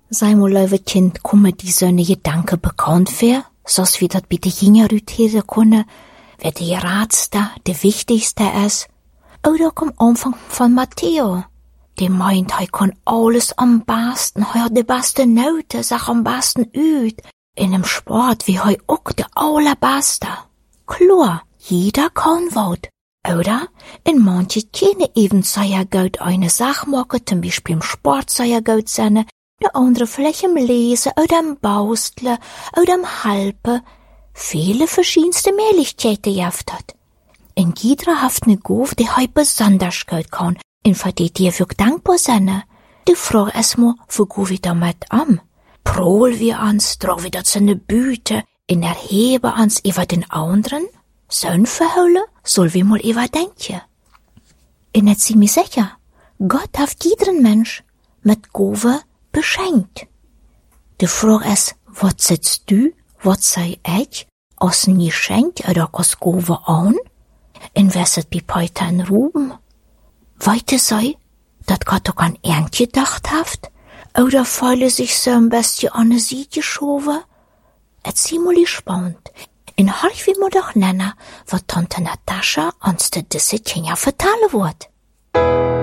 Sei mal, lieve Kind, kommen die seine Gedanken bekannt für, so's wie dat bitte hingerüteren können, wer der Ratste, der Wichtigste ist. Oder am Anfang von Matteo. Der meint, er kann alles am besten, er hat die beste Note, sag am besten üt. In dem Sport wie er auch der allerbeste. Klar, jeder kann was. Oder? In manche keine eben sehr gut eine Sache machen, zum Beispiel im Sport sehr gut sein, der andere vielleicht im Lesen oder im Basteln oder im Halpen. Viele verschiedenste Möglichkeiten jaft hat. In jeder haft ne Gof, die hei besonders gut kann, in für die dir wirklich dankbar sein. Die frag erstmal, wo go wir damit an? Prol wir ans, trag wir dat seine Büte, in erhebe ans über den anderen? So'n verhüllen, soll wir mal überdenken. In et sie mir sicher, Gott haft jeden Mensch mit Gove beschenkt. Die frag es, wat sitzt du, wat sei ich, aus n Geschenk oder aus Gove an? In wesset bi Peter in Ruben? Weite sei, dat Gott auch an Ernst gedacht haft? Oder feile sich so ein bisschen an ne Sied geschoven? Et simuli spannend. In Harch wie mo doch nennen, wat Tante Natascha uns de disse Kinja vertellen wird.